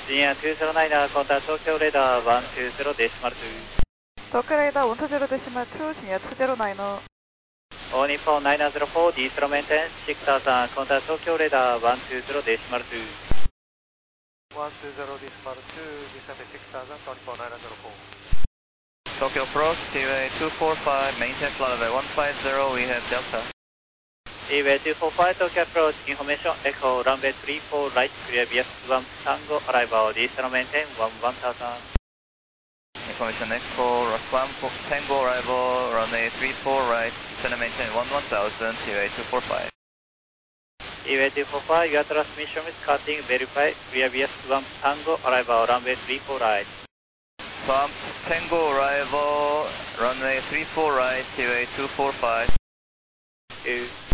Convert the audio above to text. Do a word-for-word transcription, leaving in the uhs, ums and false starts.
Junior two zero nine, contact Tokyo Radar one two zero decimal two. Tokyo Radar one two zero decimal two, Junior two zero nine. All Nippon nine zero four, diesel maintenance six thousand, contact Tokyo Radar one two zero decimal two. one two zero decimal two, descend six thousand, All Nippon nine zero four. Tokyo approach, T V A two four five, maintenance level one five zero, we have Delta. T V A two four five, Tokyo approach, information, Echo, runway three four right, clear V X one Tango, arrival, diesel maintain one one thousand. Information Echo, Rock one Tango, arrival, runway three four right, descend maintain one one thousand, T V A two four five. T V A two four five, your transmission is cutting, verify, clear V X one Tango, arrival, runway three four right. Bump, Tango arrival, runway three four right, T V A two four five. Two.